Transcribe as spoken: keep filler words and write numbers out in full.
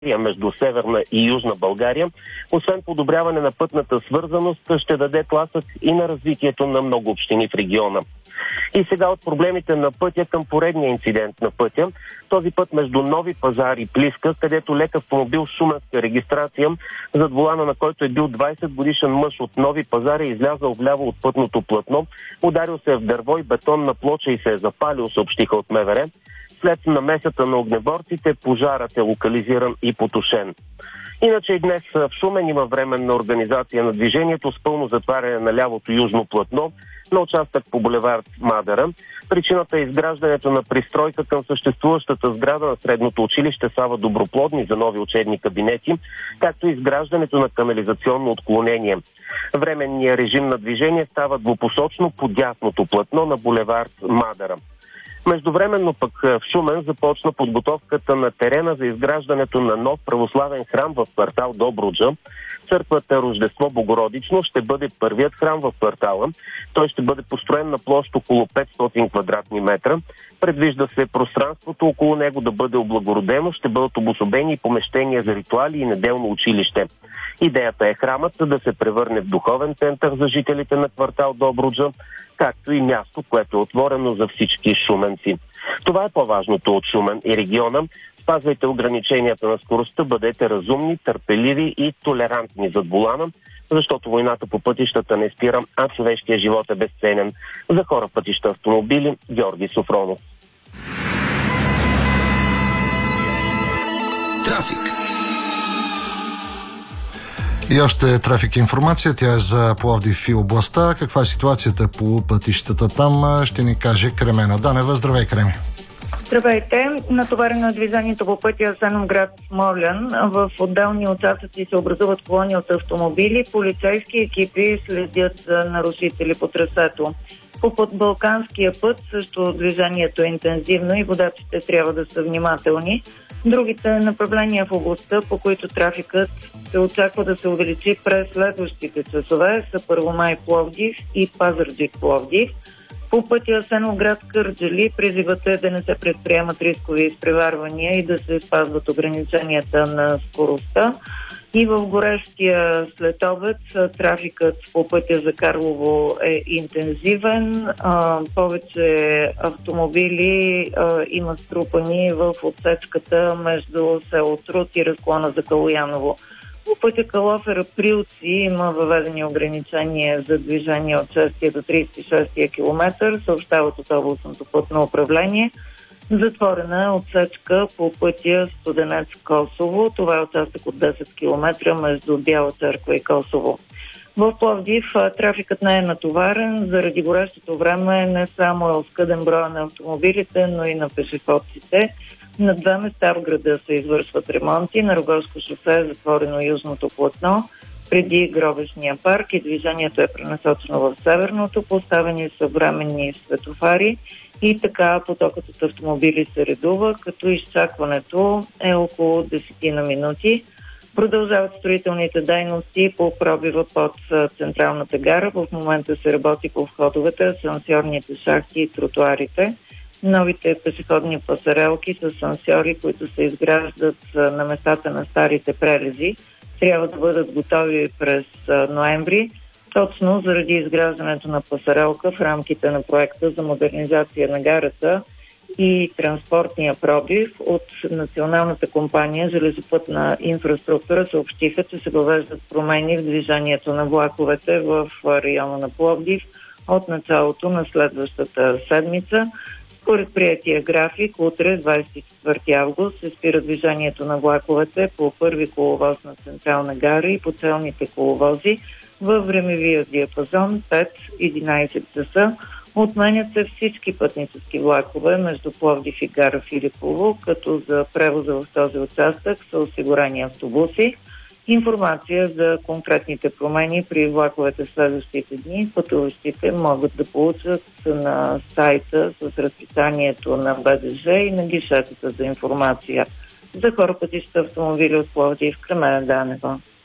между Северна и Южна България, освен подобряване на пътната свързаност, ще даде тласък и на развитието на много общини в региона. И сега от проблемите на пътя към поредния инцидент на пътя. Този път между Нови пазар и Плиска, където лек автомобил с шуменска регистрация, зад волана на който е бил двайсет годишен мъж от Нови пазар, е излязъл вляво от пътното платно, ударил се в дърво и бетонна плоча и се е запалил, съобщиха от МВР. След намесата на огнеборците, пожарът е локализиран и потушен. Иначе и днес в Шумен има временна организация на движението с пълно затваряне на лявото южно платно на участък по булевард Мадара. Причината е изграждането на пристройка към съществуващата сграда на средното училище Сава Доброплодни за нови учебни кабинети, както и изграждането на канализационно отклонение. Временният режим на движение става двупосочно по дясното платно на булевард Мадара. Междувременно пък в Шумен започна подготовката на терена за изграждането на нов православен храм в квартал Добруджа. Църквата Рождество Богородично ще бъде първият храм в квартала. Той ще бъде построен на площ около петстотин квадратни метра. Предвижда се пространството около него да бъде облагородено, ще бъдат обособени помещения за ритуали и неделно училище. Идеята е храмът да се превърне в духовен център за жителите на квартал Добруджа, както и място, което е отворено за всички шуменци. Това е по-важното от Шумен и региона. Спазвайте ограниченията на скоростта, бъдете разумни, търпеливи и толерантни зад волана, защото войната по пътищата не спира, а човешкият живот е безценен. За хора, пътища, автомобили, Георги Софронов. Трафик. И още трафик информация, тя е за Пловдив и областта. Каква е ситуацията по пътищата там, ще ни каже Кремена Данева. Здравей, Креми! Здравейте! Натоварено движението по пътя Асеновград-Смолян. В отделни участъци се образуват колони от автомобили. Полицейски екипи следят за нарушители по трасето. По Балканския път също движението е интензивно и водачите трябва да са внимателни. Другите направления в областта, по които трафикът се очаква да се увеличи през следващите часове, са Първомай Пловдив и Пазарджик Пловдив. По пътя Асеновград-Кърджали призивът е да не се предприемат рискови изпреварвания и да се спазват ограниченията на скоростта. И в горещия следобед трафикът по пътя за Карлово е интензивен. А, повече автомобили а, имат струпани в отсечката между село Труд и разклона за Калояново. По пътя Калофер-Априлци има въведени ограничения за движение от шести до тридесет и шести километър, съобщават от областното пътно управление. Затворена е отсечка по пътя Студенец-Косово. Това е участък от десет километра между Бяла църква и Косово. В Пловдив трафикът не е натоварен. Заради горещото време не само е оскъден броя на автомобилите, но и на пешеходците. На две места в града се извършват ремонти. На Рогозко шосе е затворено южното платно преди Гробешния парк и движението е пренасочено в северното. Поставени са временни светофари и така потокът от автомобили се редува, като изчакването е около десет на минути. Продължават строителните дейности по пробива под централната гара. В момента се работи по входовете, асансьорните шахти и тротуарите. Новите пешеходни пасарелки с асансьори, които се изграждат на местата на старите прелези, трябва да бъдат готови през ноември, точно заради изграждането на пасарелка в рамките на проекта за модернизация на гарата и транспортния пробив. От Националната компания железопътна инфраструктура съобщиха, че се въвеждат промени в движението на влаковете в района на Пловдив от началото на следващата седмица. Според приятия график, утре, двадесет и четвърти август, се спира движението на влаковете по първи коловоз на Централна гара и по целните коловози във времевия диапазон пет-единадесет часа. Отменят се всички пътнически влакове между Пловдив и гара Филипово, като за превоза в този участък са осигурени автобуси. Информация за конкретните промени при влаковете в следващите дни пътуващите могат да получат на сайта с разписанието на БДЖ и на гишетата за информация. За хора, пътища, автомобили от Пловдив, Кремена Данева.